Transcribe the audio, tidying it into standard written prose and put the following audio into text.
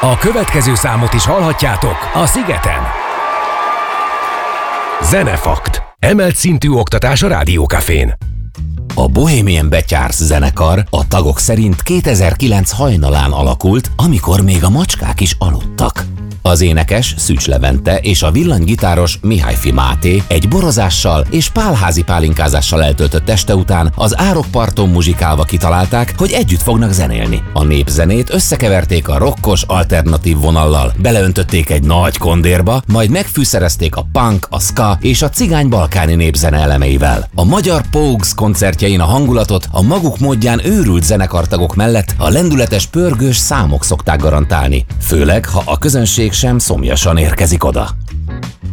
A következő számot is hallhatjátok a Szigeten. Zenefakt. Emelt szintű oktatás a Rádiókafén. A Bohemian Betyársz zenekar a tagok szerint 2009 hajnalán alakult, amikor még a macskák is aludtak. Az énekes Szűcs Levente és a villanygitáros Mihályfi Máté egy borozással és pálházi pálinkázással eltöltött este után az árokparton muzsikálva kitalálták, hogy együtt fognak zenélni. A népzenét összekeverték a rokkos alternatív vonallal, beleöntötték egy nagy kondérba, majd megfűszerezték a punk, a ska és a cigány-balkáni népzene elemeivel. A magyar Pogues koncertjein a hangulatot a maguk módján őrült zenekartagok mellett a lendületes pörgős számok szokták garantálni, főleg ha a közönség sem szomjasan érkezik oda.